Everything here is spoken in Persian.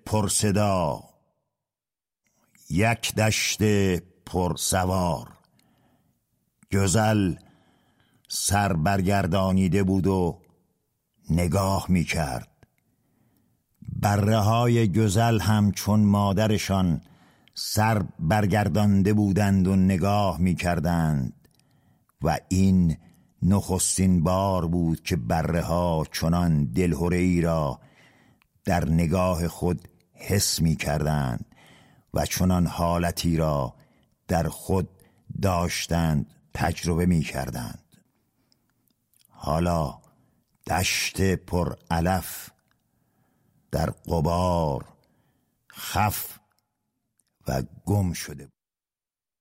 پرصدا، یک دشت پرسوار. گزل سر برگردانیده بود و نگاه می کرد. بره های گزل هم چون مادرشان سر برگردانده بودند و نگاه می کردند و این نخستین بار بود که بره ها چنان دلهره ای را در نگاه خود حس می کردند و چنان حالتی را در خود داشتند تجربه می کردند. حالا دشت پر علف در غبار خف و گم شده بود.